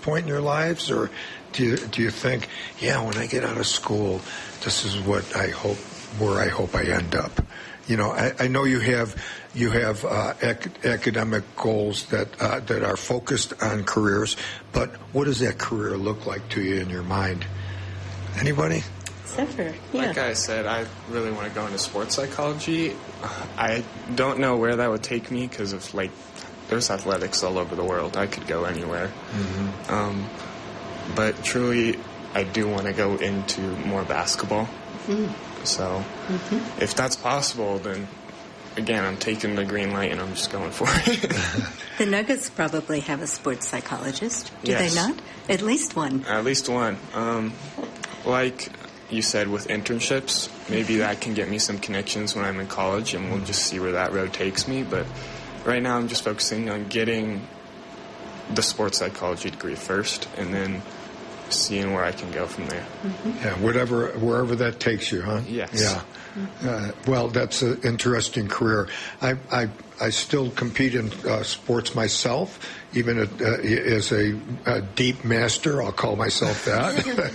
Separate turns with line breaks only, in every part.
point in your lives, or do you think, yeah, when I get out of school, this is what where I hope I end up? You know, I know you have academic goals that are focused on careers, but what does that career look like to you in your mind? Anybody?
Zephyr, yeah.
Like I said, I really want to go into sports psychology. I don't know where that would take me because of there's athletics all over the world. I could go anywhere. But truly, I do want to go into more basketball. So if that's possible, then again, I'm taking the green light and I'm just going for it.
The Nuggets probably have a sports psychologist, do
Yes.
they not? At least one.
At least one. Like you said, with internships, maybe that can get me some connections when I'm in college, and we'll just see where that road takes me. But right now I'm just focusing on getting the sports psychology degree first, and then seeing where I can go from there.
Yeah, wherever that takes you, huh?
Yes.
Yeah. Well, that's an interesting career. I still compete in sports myself, even as a deep master. I'll call myself that.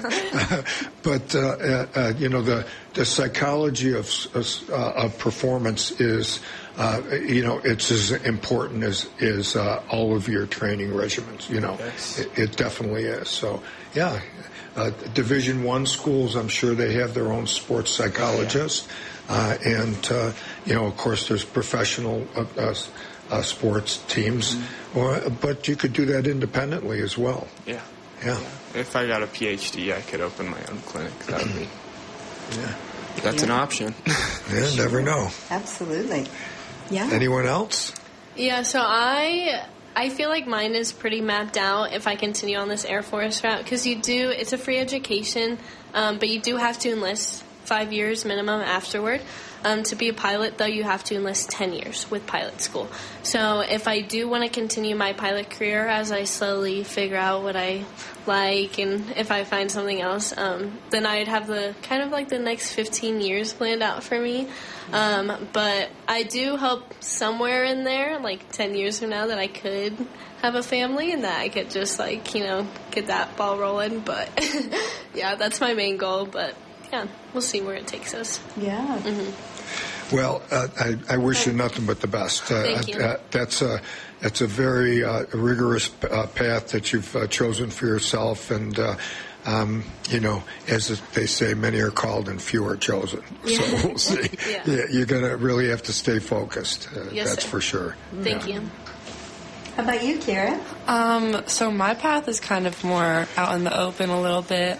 But you know, the psychology of performance is, you know, it's as important as all of your training regimens. You know,
Yes.
it definitely is. So, yeah. Division I schools, I'm sure they have their own sports psychologists. And, you know, of course, there's professional sports teams. But you could do that independently as well.
Yeah.
Yeah.
If I got a PhD, I could open my own clinic. That would be...
Yeah.
That's an option.
Yeah, never know.
Absolutely. Yeah.
Anyone else?
Yeah, so I feel like mine is pretty mapped out if I continue on this Air Force route, because it's a free education, but you do have to enlist 5 years minimum afterward. To be a pilot, though, you have to enlist 10 years with pilot school. So if I do want to continue my pilot career as I slowly figure out what I like, and if I find something else, then I'd have the next 15 years planned out for me. But I do hope somewhere in there, like 10 years from now, that I could have a family and that I could just get that ball rolling. But yeah, that's my main goal. But yeah, we'll see where it takes us.
Yeah.
Well, I wish you nothing but the best.
Thank you.
That's a very rigorous path that you've chosen for yourself, and you know, as they say, many are called and few are chosen.
Yeah.
So we'll see.
Yeah.
You're going to really have to stay focused.
Yes,
that's
sir.
for sure.
Thank you.
How about you, Kara?
So my path is kind of more out in the open a little bit.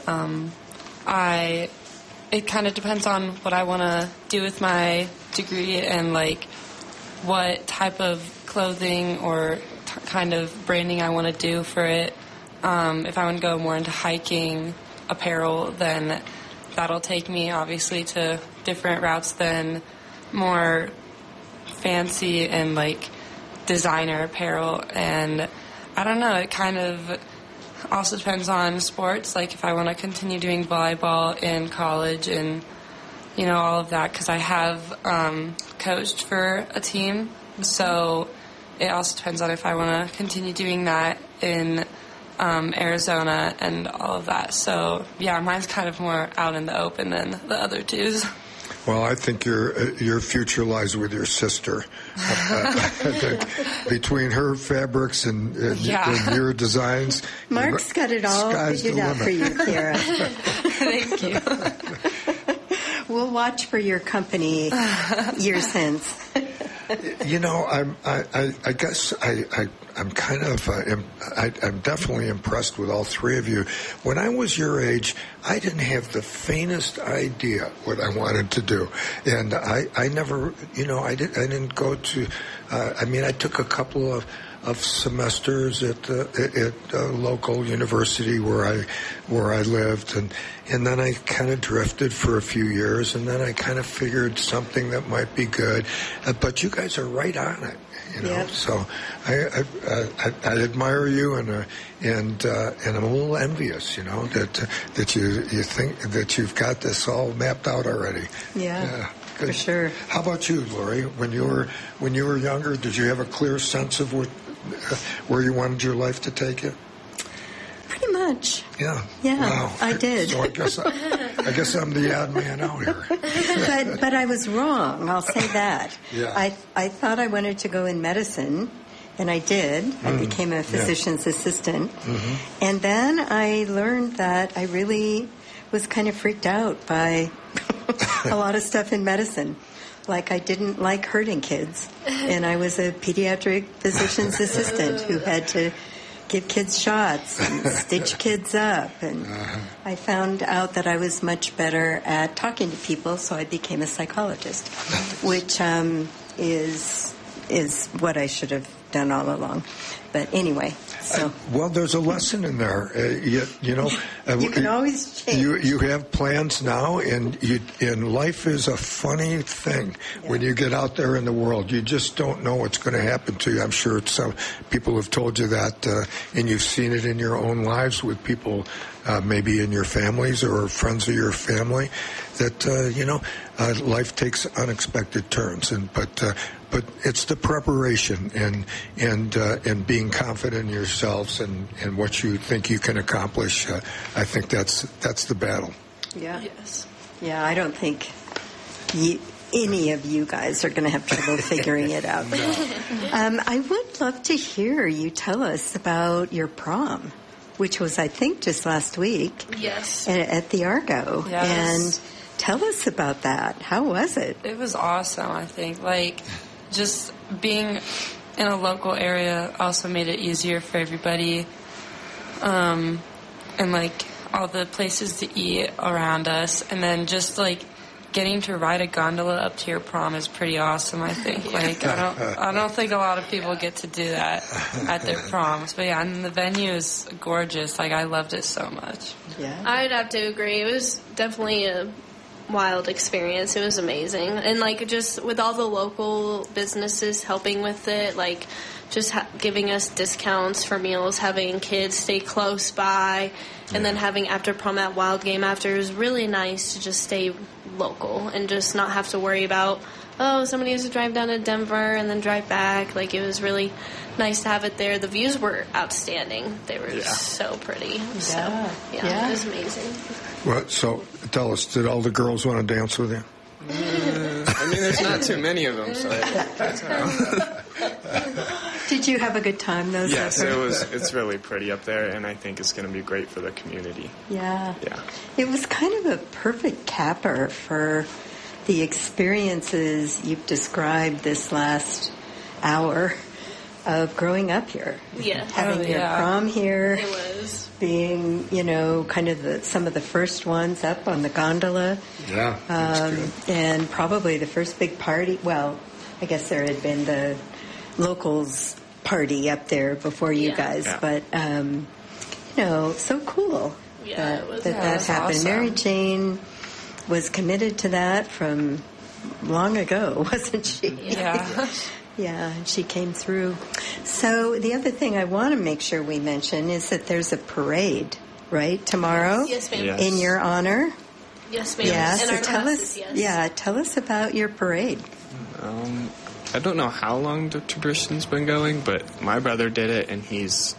It kind of depends on what I want to do with my degree and what type of clothing or kind of branding I want to do for it. If I want to go more into hiking apparel, then that'll take me obviously to different routes than more fancy and designer apparel. And I don't know, it kind of also depends on sports, if I want to continue doing volleyball in college and, all of that, because I have coached for a team. So it also depends on if I want to continue doing that in Arizona and all of that. So, yeah, mine's kind of more out in the open than the other two's.
Well, I think your future lies with your sister. Between her fabrics and your designs.
Mark's got it all figured out for you, Kara.
Thank you.
We'll watch for your company years hence.
I guess I'm kind of I'm definitely impressed with all three of you. When I was your age, I didn't have the faintest idea what I wanted to do, and I never, I didn't go to. I took a couple of semesters at a local university where I lived, and then I kind of drifted for a few years, and then I kind of figured something that might be good. But you guys are right on it,
Yep.
So I admire you, and I'm a little envious, that you think that you've got this all mapped out already.
Yeah.
Good.
For sure.
How about you, Lori? When you were younger, did you have a clear sense of where you wanted your life to take you?
much.
Yeah.
Yeah,
Wow.
I did.
So I guess I'm the odd man out here.
But I was wrong. I'll say that.
Yeah.
I thought I wanted to go in medicine, and I did. I became a physician's assistant. Mm-hmm. And then I learned that I really was kind of freaked out by a lot of stuff in medicine. Like I didn't like hurting kids. And I was a pediatric physician's assistant who had to give kids shots and stitch kids up. And I found out that I was much better at talking to people, so I became a psychologist, which is what I should have done all along. But anyway, so
well, there's a lesson in there. You
can always change.
You have plans now, and life is a funny thing when you get out there in the world. You just don't know what's going to happen to you. I'm sure some people have told you that, and you've seen it in your own lives with people, maybe in your families or friends of your family, that life takes unexpected turns, but it's the preparation and being confident in yourselves and what you think you can accomplish. I think that's the battle.
Yeah.
Yes.
Yeah, I don't think any of you guys are going to have trouble figuring it out. I would love to hear you tell us about your prom, which was, I think, just last week.
Yes.
At the Argo.
Yes.
And tell us about that. How was it?
It was awesome, I think. Just being in a local area also made it easier for everybody. And, all the places to eat around us. And then just, getting to ride a gondola up to your prom is pretty awesome, I think. I don't think a lot of people get to do that at their proms. But, yeah, and the venue is gorgeous. I loved it so much.
Yeah.
I'd have to agree. It was definitely a wild experience. It was amazing. And just with all the local businesses helping with it, just giving us discounts for meals, having kids stay close by, and then having after prom at Wild Game after, it was really nice to just stay local and just not have to worry about, somebody has to drive down to Denver and then drive back. It was really nice to have it there. The views were outstanding. They were so pretty. So, it was amazing.
Well, so tell us, did all the girls want to dance with you?
There's not too many of them, so that's
Did you have a good time, though?
Yes,
Zephyr?
it's really pretty up there, and I think it's going to be great for the community.
Yeah.
Yeah.
It was kind of a perfect capper for the experiences you've described this last hour of growing up here.
Yeah.
Having your prom here.
It was.
Being, kind of some of the first ones up on the gondola.
Yeah.
And probably the first big party. Well, I guess there had been the locals party up there before you guys.
Yeah.
But, so cool that happened.
Awesome.
Mary Jane was committed to that from long ago, wasn't she?
Yeah.
Yeah, and she came through. So the other thing I want to make sure we mention is that there's a parade, right, tomorrow?
Yes, ma'am.
Yes.
In your honor?
Yes, ma'am.
Yeah,
And
so
our
tell
classes,
us.
yes.
Yeah, tell us about your parade.
I don't know how long the tradition's been going, but my brother did it, and he's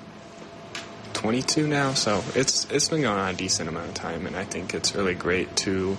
22 now, so it's been going on a decent amount of time, and I think it's really great to,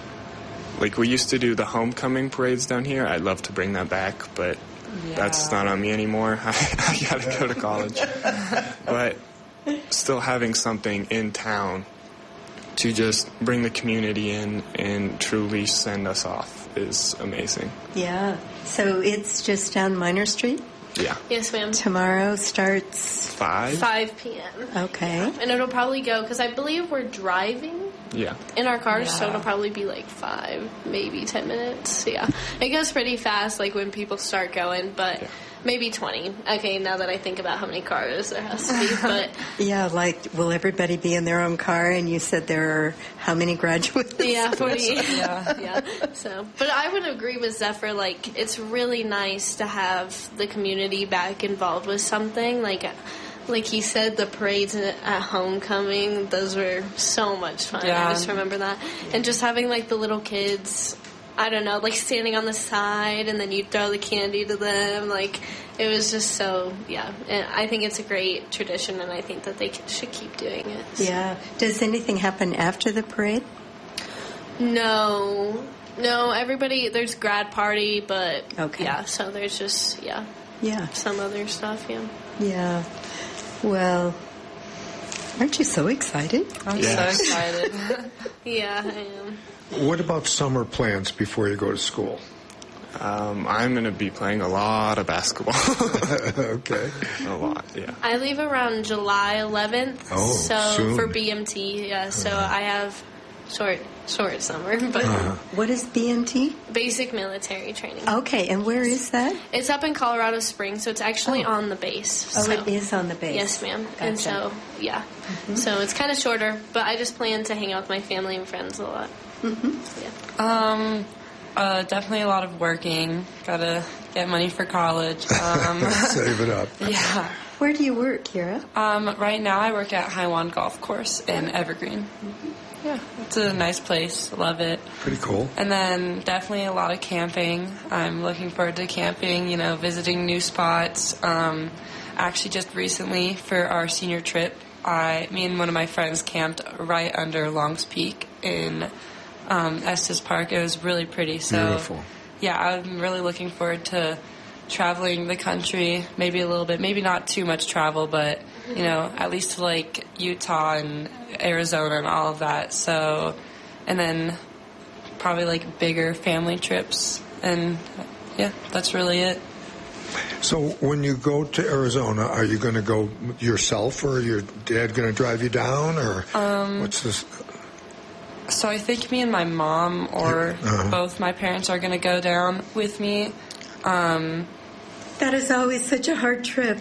we used to do the homecoming parades down here. I'd love to bring that back, but that's not on me anymore. I gotta go to college. But still having something in town to just bring the community in and truly send us off is amazing.
Yeah. So it's just down Minor Street?
Yeah.
Yes, ma'am.
Tomorrow starts
5
p.m.
Okay.
And it'll probably go, because I believe we're driving
Yeah.
in our cars, so
Yeah.
it'll probably be 5, maybe 10 minutes. Yeah. It goes pretty fast, when people start going, but maybe 20. Okay, now that I think about how many cars there has to be, but...
Yeah, will everybody be in their own car? And you said there are how many graduates?
Yeah, 40.
Yeah.
Yeah. So, but I would agree with Zephyr. It's really nice to have the community back involved with something. Like he said, the parades at homecoming, those were so much fun.
Yeah.
I just remember that, and just having the little kids I don't know, like standing on the side and then you'd throw the candy to them. Like, it was just so, yeah. And I think it's a great tradition, and I think that they should keep doing it. So.
Yeah. Does anything happen after the parade?
No, everybody, there's grad party, but
Okay.
yeah, so there's just, yeah, some other stuff, yeah.
Yeah. Well, aren't you so excited?
I'm
Yes.
so excited.
Yeah, I am.
What about summer plans before you go to school?
I'm going to be playing a lot of basketball.
Okay.
A lot, yeah.
I leave around July 11th,
Oh,
so
soon.
for BMT, yeah, so I have short summer, but
What is BMT?
basic military training.
Okay, and where is that?
It's up in Colorado Springs, so it's actually on the base.
Oh,
so.
it is on the base.
Yes, ma'am. And
Gotcha.
so, yeah. So it's kind of shorter, but I just plan to hang out with my family and friends a lot. Yeah.
Definitely a lot of working. Gotta get money for college.
Save it up.
Yeah.
Where do you work, Kira?
Right now I work at Highwan Golf Course in Evergreen. Yeah, it's a nice place. Love it.
Pretty cool.
And then definitely a lot of camping. I'm looking forward to camping, visiting new spots. Actually, just recently for our senior trip, me and one of my friends camped right under Longs Peak in Estes Park. It was really pretty. So,
Beautiful.
yeah, I'm really looking forward to traveling the country, maybe a little bit, maybe not too much travel, but, at least to like Utah and Arizona and all of that. So, and then probably like bigger family trips. And yeah, that's really it.
So when you go to Arizona, are you going to go yourself, or your dad going to drive you down, or what's this?
So I think me and my mom or both my parents are going to go down with me.
That is always such a hard trip.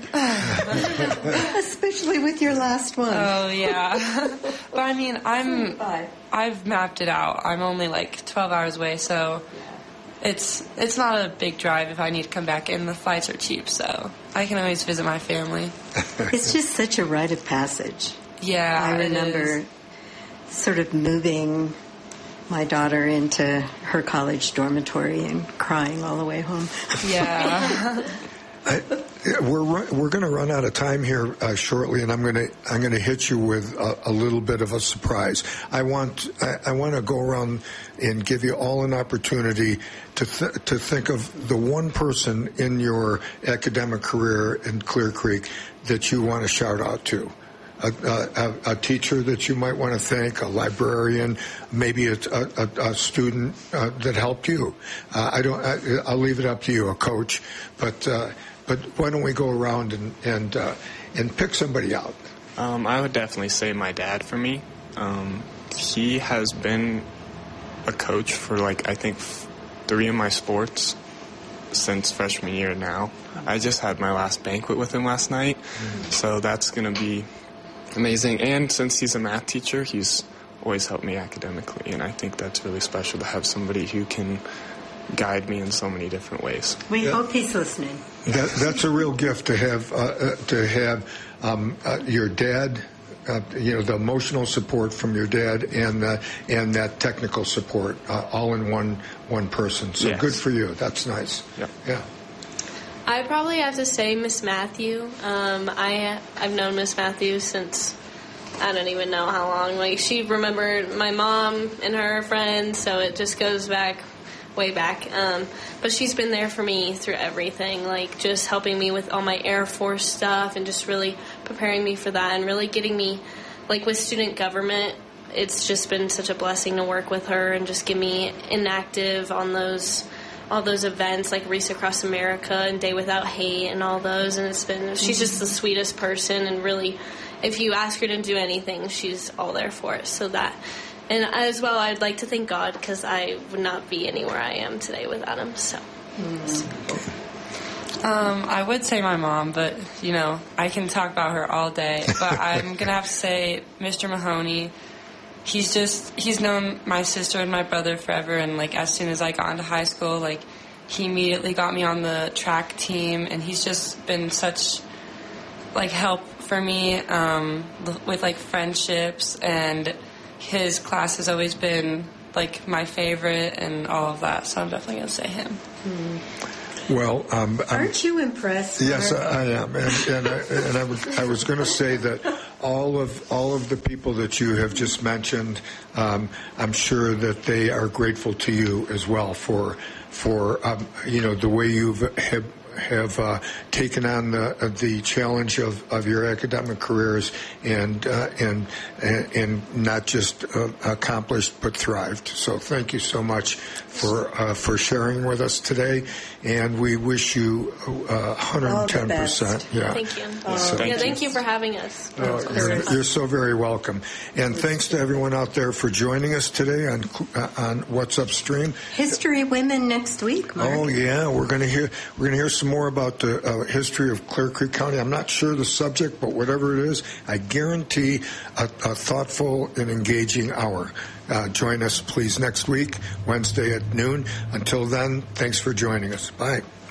Especially with your last one.
Oh, yeah. But I mean, I've mapped it out. I'm only like 12 hours away, so it's not a big drive if I need to come back, and the flights are cheap, so I can always visit my family.
It's just such a rite of passage.
Yeah,
I remember sort of moving my daughter into her college dormitory and crying all the way home.
Yeah.
We're going to run out of time here shortly, and I'm going to hit you with a little bit of a surprise. I want to go around and give you all an opportunity to think of the one person in your academic career in Clear Creek that you want to shout out to. A teacher that you might want to thank, a librarian, maybe a student that helped you. I'll leave it up to you, a coach, but why don't we go around and pick somebody out?
I would definitely say my dad for me. He has been a coach for I think 3 of my sports since freshman year now. I just had my last banquet with him last night, so that's going to be amazing. And since he's a math teacher, he's always helped me academically, and I think that's really special to have somebody who can guide me in so many different ways.
We hope he's listening.
That's a real gift to have your dad, the emotional support from your dad, and that technical support all in one person. So
Yes.
Good for you. That's nice. Yeah.
I'd probably have to say Miss Matthew. I've known Miss Matthew since I don't even know how long. She remembered my mom and her friends, so it just goes back, way back. But she's been there for me through everything, just helping me with all my Air Force stuff and just really preparing me for that and really getting me, with student government. It's just been such a blessing to work with her and just get me inactive on all those events like Race Across America and Day Without Hate and all those, and she's just the sweetest person, and really, if you ask her to do anything, she's all there for it. So that, and as well, I'd like to thank God, because I would not be anywhere I am today without him. So
I would say my mom, but I can talk about her all day. But I'm gonna have to say Mr. Mahoney. He's known my sister and my brother forever, and as soon as I got into high school, he immediately got me on the track team, and he's just been such help for me with friendships, and his class has always been like my favorite and all of that. So I'm definitely going to say him.
Well,
aren't you impressed?
Yes,
Mark?
I am, and I was going to say that all of the people that you have just mentioned, I'm sure that they are grateful to you as well for the way you have taken on the challenge of your academic careers and not just accomplished but thrived. So thank you so much for sharing with us today, and we wish you 110%.
Yeah. Thank you. Thank you for having us.
You're so very welcome. And thanks to everyone out there for joining us today on What's Upstream.
History Women next week, Mark.
Oh yeah, we're going to hear some more about the history of Clear Creek County. I'm not sure the subject, but whatever it is, I guarantee a thoughtful and engaging hour. Join us, please, next week, Wednesday at noon. Until then, thanks for joining us. Bye.